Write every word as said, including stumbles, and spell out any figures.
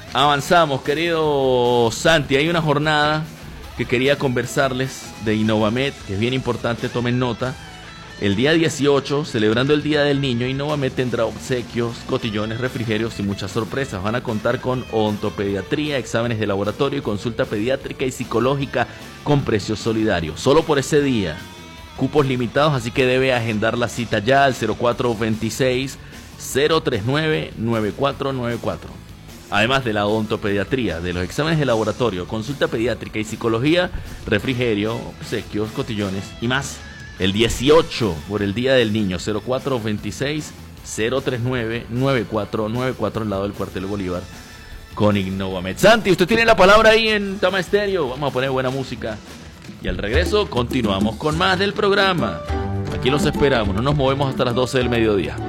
Avanzamos, querido Santi. Hay una jornada que quería conversarles de Innovamed, que es bien importante, tomen nota. El día dieciocho, celebrando el Día del Niño, Innovamed tendrá obsequios, cotillones, refrigerios y muchas sorpresas. Van a contar con odontopediatría, exámenes de laboratorio y consulta pediátrica y psicológica con precios solidarios. Solo por ese día. Cupos limitados, así que debe agendar la cita ya al cero cuatro veintiséis, cero treinta y nueve, noventa y cuatro noventa y cuatro. Además de la odontopediatría, de los exámenes de laboratorio, consulta pediátrica y psicología, refrigerio, obsequios, cotillones y más. El dieciocho, por el Día del Niño, cero cuatro veintiséis, cero treinta y nueve, noventa y cuatro noventa y cuatro, al lado del cuartel Bolívar, con Innovamed. Santi, usted tiene la palabra ahí en Tama Estéreo. Vamos a poner buena música. Y al regreso, continuamos con más del programa. Aquí los esperamos, no nos movemos hasta las doce del mediodía.